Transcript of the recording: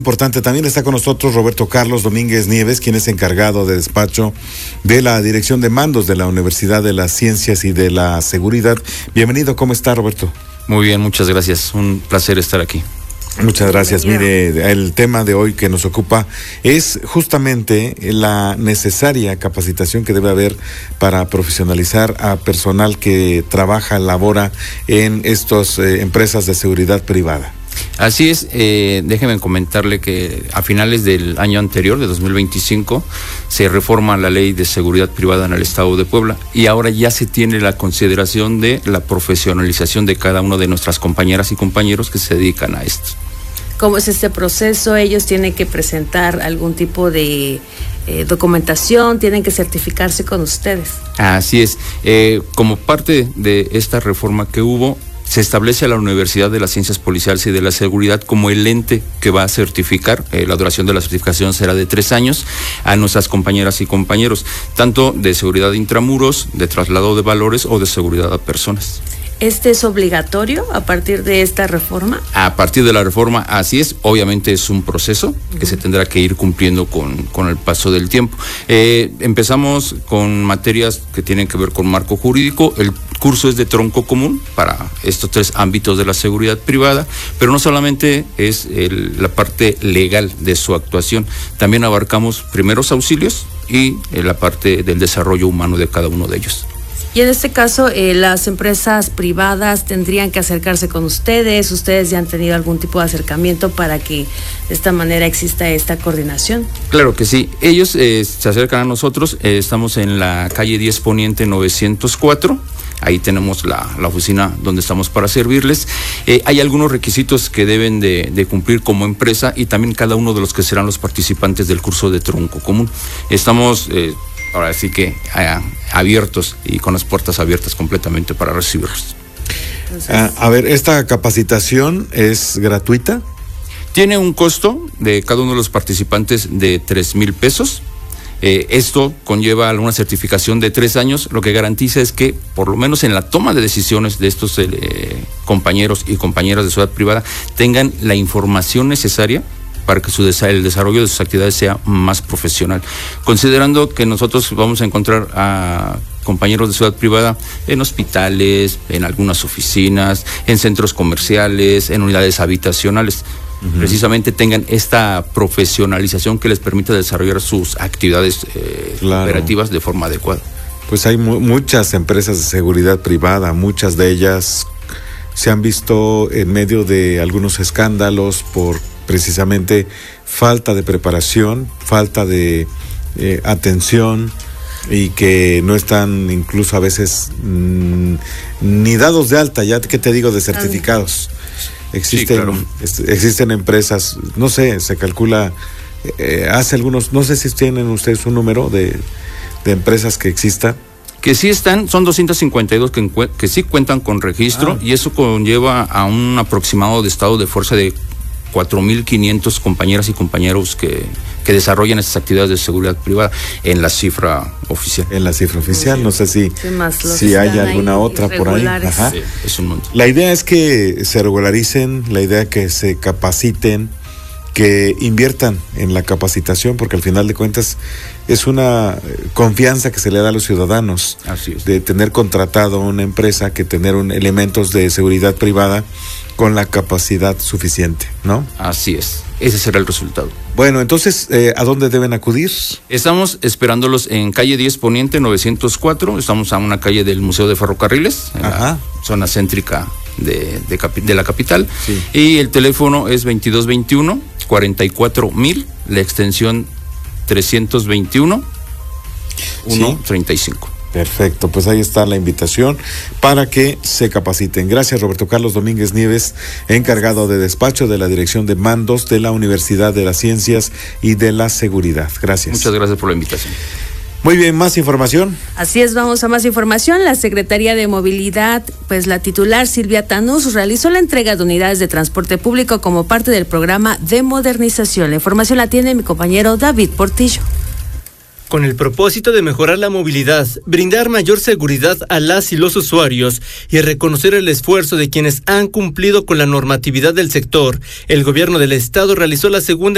Importante, también está con nosotros Roberto Carlos Domínguez Nieves, quien es encargado de despacho de la Dirección de Mandos de la Universidad de las Ciencias y de la Seguridad. Bienvenido, ¿cómo está, Roberto? Muy bien, muchas gracias, un placer estar aquí. Muchas gracias. Mire, el tema de hoy que nos ocupa es justamente la necesaria capacitación que debe haber para profesionalizar a personal que trabaja, labora en estas empresas de seguridad privada. Así es, déjeme comentarle que a finales del año anterior, de 2025, se reforma la ley de seguridad privada en el estado de Puebla y ahora ya se tiene la consideración de la profesionalización de cada uno de nuestras compañeras y compañeros que se dedican a esto. ¿Cómo es este proceso? ¿Ellos tienen que presentar algún tipo de documentación? ¿Tienen que certificarse con ustedes? Así es, como parte de esta reforma que hubo, se establece a la Universidad de las Ciencias Policiales y de la Seguridad como el ente que va a certificar. La duración de la certificación será de 3 años a nuestras compañeras y compañeros, tanto de seguridad de intramuros, de traslado de valores o de seguridad a personas. ¿Este es obligatorio a partir de esta reforma? A partir de la reforma, así es. Obviamente es un proceso que se tendrá que ir cumpliendo con el paso del tiempo. Empezamos con materias que tienen que ver con marco jurídico. El curso es de tronco común para estos 3 ámbitos de la seguridad privada, pero no solamente es la parte legal de su actuación, también abarcamos primeros auxilios y la parte del desarrollo humano de cada uno de ellos. Y en este caso, las empresas privadas tendrían que acercarse con ustedes. ¿Ustedes ya han tenido algún tipo de acercamiento para que de esta manera exista esta coordinación? Claro que sí. Ellos se acercan a nosotros. Estamos en la calle 10 Poniente 904. Ahí tenemos la oficina donde estamos para servirles. Hay algunos requisitos que deben de cumplir como empresa y también cada uno de los que serán los participantes del curso de tronco común. Estamos ahora sí que abiertos y con las puertas abiertas completamente para recibirlos. A ver, ¿esta capacitación es gratuita? Tiene un costo de cada uno de los participantes de 3,000 pesos. Esto conlleva una certificación de 3 años, lo que garantiza es que, por lo menos en la toma de decisiones de estos compañeros y compañeras de seguridad privada, tengan la información necesaria para que el desarrollo de sus actividades sea más profesional. Considerando que nosotros vamos a encontrar a compañeros de seguridad privada en hospitales, en algunas oficinas, en centros comerciales, en unidades habitacionales. Precisamente tengan esta profesionalización que les permita desarrollar sus actividades operativas de forma adecuada. Pues hay muchas empresas de seguridad privada, muchas de ellas se han visto en medio de algunos escándalos por precisamente falta de preparación, falta de atención y que no están incluso a veces ni dados de alta, ya que te digo, de certificados. Existen, sí, claro. Existen empresas, no sé, se calcula, hace algunos, no sé si tienen ustedes un número de empresas que existan. Que sí están, son 252 que sí cuentan con registro y eso conlleva a un aproximado de estado de fuerza de 4,500 compañeras y compañeros que desarrollan estas actividades de seguridad privada en la cifra oficial. En la cifra oficial, sí. No sé si hay alguna otra por ahí. Ajá. Sí, es un montón. La idea es que se regularicen, la idea es que se capaciten, que inviertan en la capacitación, porque al final de cuentas es una confianza que se le da a los ciudadanos. Así es. De tener contratado una empresa, que tener elementos de seguridad privada con la capacidad suficiente, ¿no? Así es, ese será el resultado. Bueno, entonces, ¿a dónde deben acudir? Estamos esperándolos en calle 10 Poniente 904, estamos a una calle del Museo de Ferrocarriles, en la zona céntrica de la capital, sí. Y el teléfono es 2221-44,000, la extensión 321 135. Perfecto, pues ahí está la invitación para que se capaciten. Gracias, Roberto Carlos Domínguez Nieves, encargado de despacho de la Dirección de Mandos de la Universidad de las Ciencias y de la Seguridad. Gracias. Muchas gracias por la invitación. Muy bien, ¿más información? Así es, vamos a más información. La Secretaría de Movilidad, pues la titular Silvia Tanús realizó la entrega de unidades de transporte público como parte del programa de modernización. La información la tiene mi compañero David Portillo. Con el propósito de mejorar la movilidad, brindar mayor seguridad a las y los usuarios y reconocer el esfuerzo de quienes han cumplido con la normatividad del sector, el gobierno del estado realizó la segunda